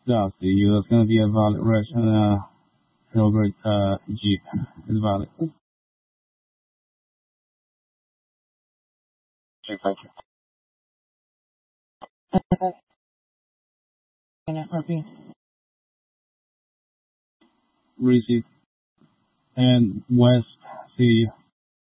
Yeah, see you. That's gonna be a valid reg and Hilbert Jeep is valid. Okay, thank you. RP. Receive and West. See you.